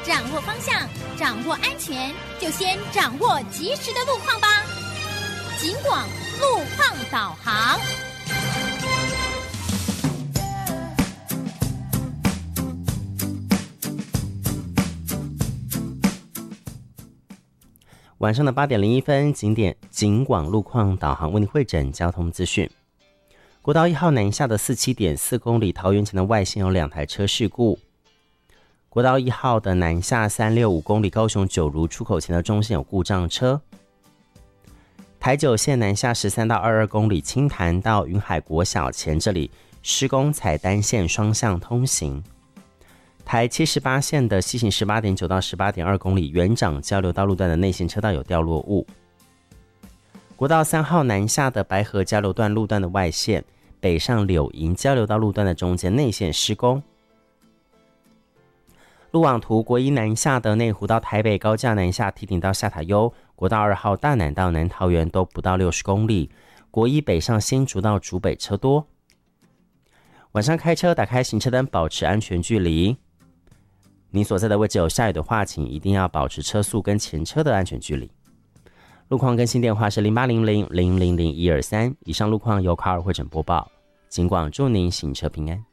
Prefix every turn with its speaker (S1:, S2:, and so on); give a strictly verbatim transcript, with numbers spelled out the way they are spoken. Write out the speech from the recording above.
S1: 掌握方向，掌握安全，就先掌握及时的路况吧。警广路况导航。
S2: 晚上的八点零一分，景点警广路况导航为你汇整交通资讯。国道一号南下的四七点四公里桃园前的外线有两台车事故。国道一号的南下三六五公里高雄九如出口前的中线有故障车。台九线南下十三到二十二公里清潭到云海国小前这里施工采单线双向通行。台七十八线的西行十八点九到十八点二公里园长交流道路段的内线车道有掉落物。国道三号南下的白河交流段路段的外线北上柳营交流道路段的中间内线施工。路网图国一南下的内湖到台北高架南下提顶到下塔悠，国道二号大南到南桃园都不到六十公里，国一北上新竹到竹北车多。晚上开车打开行车灯，保持安全距离。你所在的位置有下雨的话，请一定要保持车速跟前车的安全距离。路况更新电话是零八零零零零零一二三。以上路况由卡尔汇整播报，警广祝您行车平安。